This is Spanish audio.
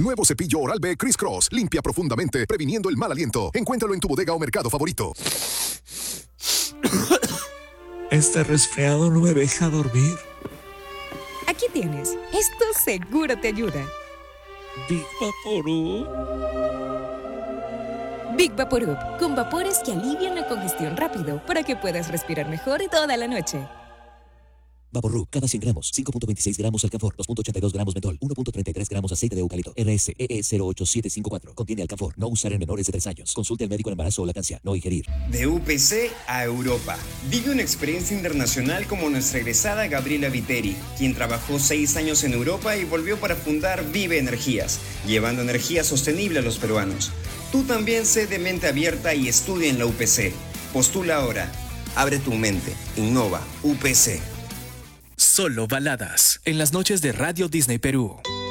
Nuevo cepillo Oral-B Criss Cross. Limpia profundamente, previniendo el mal aliento. Encuéntralo en tu bodega o mercado favorito. Este resfriado no me deja dormir. Aquí tienes. Esto seguro te ayuda. Big Vaporub. Big Vaporub, con vapores que alivian la congestión rápido para que puedas respirar mejor toda la noche. Vaporub, cada 100 gramos, 5.26 gramos alcanfor, 2.82 gramos mentol, 1.33 gramos aceite de eucalipto. RSEE 08754. Contiene alcanfor. No usar en menores de 3 años. Consulte al médico en embarazo o lactancia. No ingerir. De UPC a Europa. Vive una experiencia internacional como nuestra egresada Gabriela Viteri, quien trabajó 6 años en Europa y volvió para fundar Vive Energías, llevando energía sostenible a los peruanos. Tú también sé de mente abierta y estudia en la UPC. Postula ahora. Abre tu mente. Innova. UPC. Solo baladas en las noches de Radio Disney Perú.